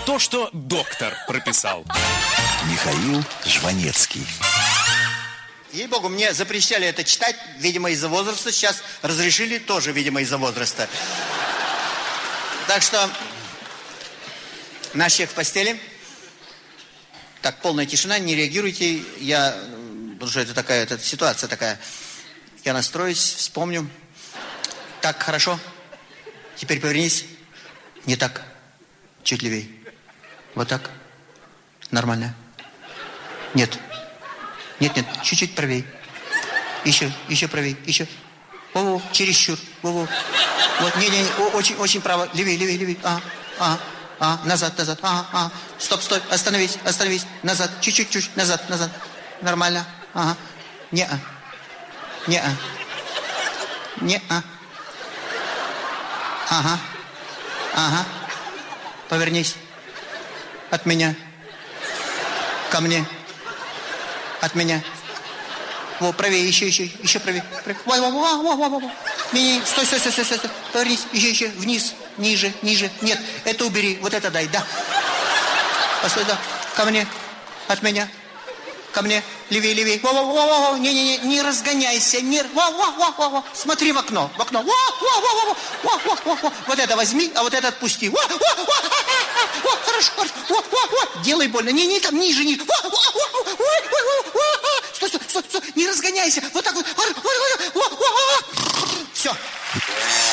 То, что доктор прописал. Михаил Жванецкий. Ей-богу, мне запрещали это читать, видимо, из-за возраста. Сейчас разрешили, тоже, видимо, из-за возраста. Так что наш человек в постели. Так, полная тишина, не реагируйте. Потому что это ситуация такая. Я настроюсь, вспомню. Так, хорошо. Теперь повернись. Не так. Чуть левее. Вот так. Нормально. Нет. Нет, чуть-чуть правее. Еще правее, еще. Во-во, чересчур. Во-во. Вот, не, очень право. Левее. Назад. Стоп, остановись. Назад, чуть-чуть, назад. Нормально. Ага. Не-а. Ага. Повернись. От меня. Ко мне. От меня. Во, правее, еще правее. Во. Не, стой. Повернись, еще. Вниз, ниже. Нет, это убери, вот это дай, да. Постой, да. Ко мне. От меня. Ко мне. Левее. Во. Не разгоняйся. Во. Смотри в окно. Во. Вот это возьми, а вот это отпусти. Во. Хорошо. Делай больно. Не там, ниже. Стой. Не разгоняйся. Вот так вот. Все.